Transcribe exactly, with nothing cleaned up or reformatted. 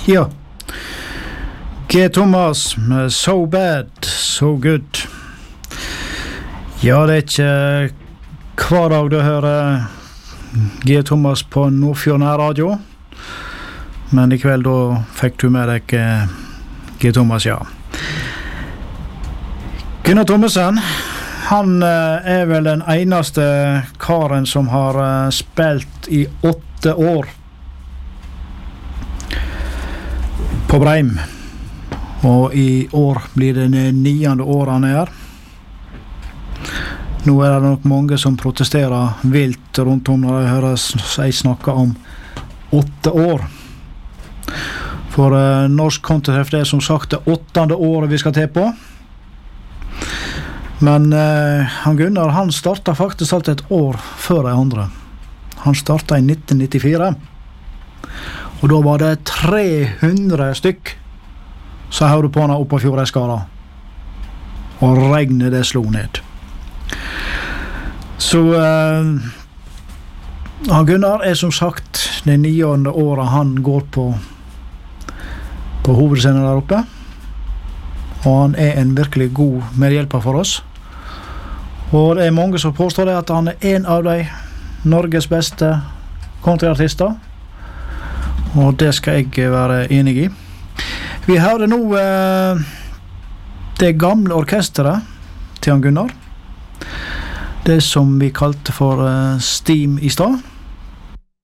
Ja. G. Thomas med So Bad, So Good. Ja, det er ikke hver dag du hører G. Thomas på Nordfjord Radio, men i kveld da fikk du med deg G. Thomas, ja. Gunnar Thommessen, han er vel den eneste karen som har spilt i åtte år på Breim. Og i år blir det det niende året han er. Nå er det nok mange som protesterer vilt rundt om når de hører seg snakke om åtte år. For uh, norsk kontetreff det er som sagt det åttende året vi skal til på. Men uh, han Gunnar, han startet faktisk alt et år før de andre. Han startet i nitten nittifire. Og da var det tre hundre stykk så hørte på henne oppe på Fjordeskara. Og regnet det slo ned. Så uh, han Gunnar er som sagt det niende året han går på på hovedscenen der oppe. Og han er en virkelig god medhjelper for oss. Og det er mange som påstår det at han er en av de Norges beste countryartister. Og det skal jeg være enig i. Vi hørte nå eh, det gamle orkesteret til han Gunnar. Det som vi kalte for eh, Steam i stad.